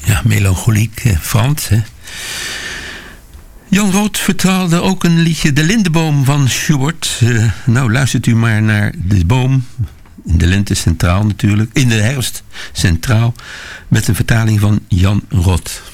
Ja, melancholiek, Frans. Hè? Jan Roth vertaalde ook een liedje De Lindeboom van Schubert. Nou, luistert u maar naar de boom. In de lente centraal natuurlijk. In de herfst centraal. Met een vertaling van Jan Roth.